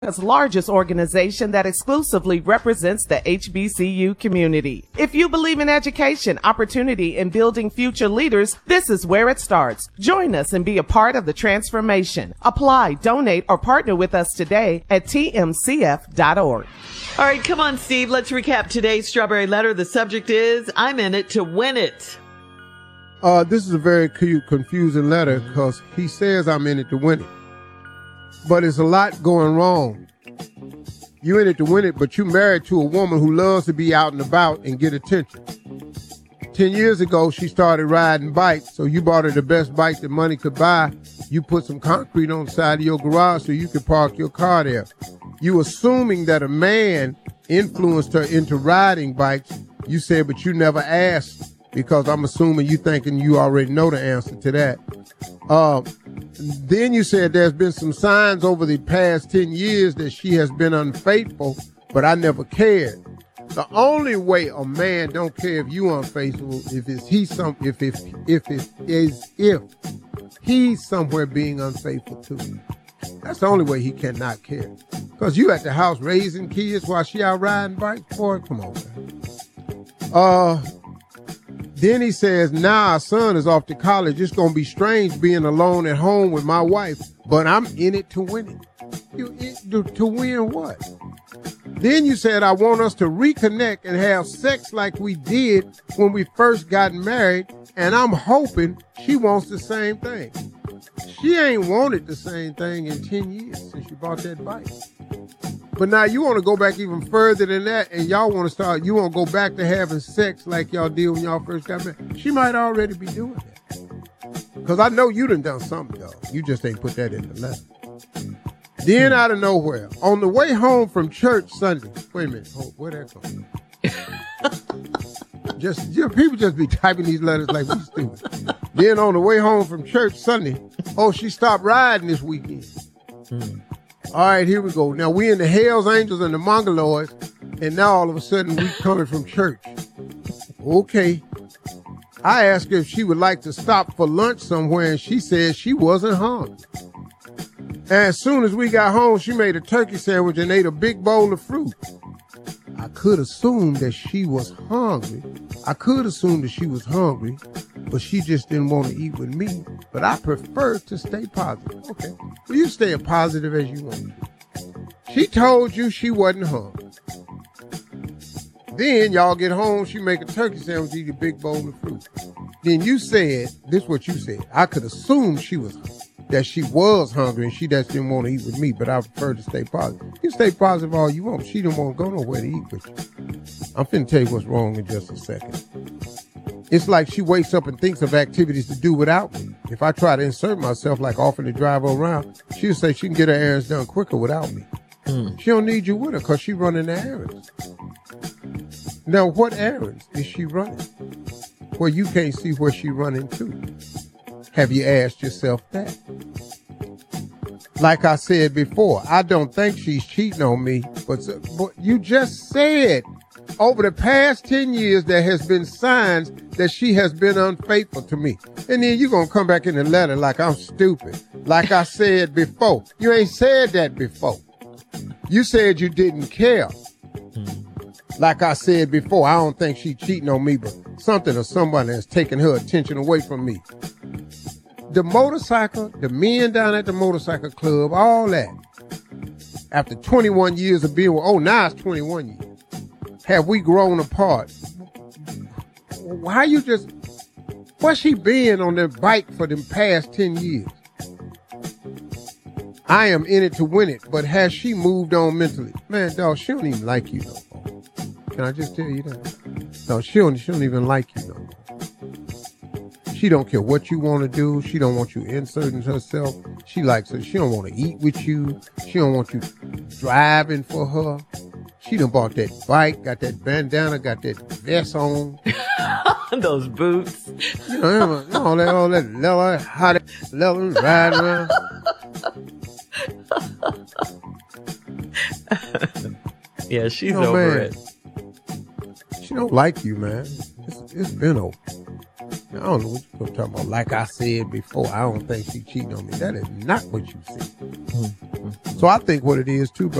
America's largest organization that exclusively represents the HBCU community. If you believe in education, opportunity, and building future leaders, this is where it starts. Join us and be a part of the transformation. Apply, donate, or partner with us today at tmcf.org. All right, come on, Steve. Let's recap today's Strawberry Letter. The subject is, I'm in it to win it. This is a very confusing letter because he says I'm in it to win it. But it's a lot going wrong. You in it to win it, but you married to a woman who loves to be out and about and get attention. 10 years ago, she started riding bikes, so you bought her the best bike that money could buy. You put some concrete on the side of your garage so you could park your car there. You assuming that a man influenced her into riding bikes. You said, but you never asked, because I'm assuming you thinking you already know the answer to that. Then you said there's been some signs over the past 10 years that she has been unfaithful, but I never cared. The only way a man don't care if you unfaithful if he's somewhere being unfaithful too. That's the only way he cannot care. Because you at the house raising kids while she out riding bikes. Boy, come on, man. Then he says, now our son is off to college. It's going to be strange being alone at home with my wife, but I'm in it to win it. To win what? Then you said, I want us to reconnect and have sex like we did when we first got married, and I'm hoping she wants the same thing. She ain't wanted the same thing in 10 years since you bought that bike. But now you want to go back even further than that, and you want to go back to having sex like y'all did when y'all first got married. She might already be doing that. Because I know you done something, though. You just ain't put that in the letter. Then out of nowhere, on the way home from church Sunday, wait a minute, where that come from? People just be typing these letters like we stupid. Then on the way home from church Sunday, she stopped riding this weekend. All right, here we go. Now we in the Hells Angels and the Mongoloids, and now all of a sudden we coming from church. Okay. I asked her if she would like to stop for lunch somewhere, and she said she wasn't hungry. And as soon as we got home, she made a turkey sandwich and ate a big bowl of fruit. I could assume that she was hungry. But she just didn't want to eat with me. But I prefer to stay positive. Okay. Well, you stay as positive as you want to. She told you she wasn't hungry. Then y'all get home, she make a turkey sandwich, eat a big bowl of fruit. Then you said, this is what you said, I could assume she was hungry and she just didn't want to eat with me, but I prefer to stay positive. You stay positive all you want. She didn't want to go nowhere to eat with you. I'm finna tell you what's wrong in just a second. It's like she wakes up and thinks of activities to do without me. If I try to insert myself, like offering to drive her around, she'll say she can get her errands done quicker without me. She don't need you with her because she's running the errands. Now, what errands is she running? Where you can't see where she's running to. Have you asked yourself that? Like I said before, I don't think she's cheating on me, but you just said over the past 10 years there has been signs that she has been unfaithful to me. And then you're going to come back in the letter like I'm stupid. Like I said before. You ain't said that before. You said you didn't care. Like I said before, I don't think she's cheating on me, but something or somebody has taken her attention away from me. The motorcycle, the men down at the motorcycle club, all that. After 21 years of being with, now it's 21 years. Have we grown apart? What's she been on the bike for the past 10 years? I am in it to win it, but has she moved on mentally? Man, dog, she don't even like you no more. Can I just tell you that? No, she don't even like you no more. She don't care what you want to do. She don't want you inserting herself. She likes her. She don't want to eat with you. She don't want you driving for her. She done bought that bike, got that bandana, got that vest on. Those boots. You know, all that leather, hot leather, riding around. Yeah, she's over it. She don't like you, man. It's been over. I don't know what you're talking about. Like I said before, I don't think she cheating on me. That is not what you said. So I think what it is too,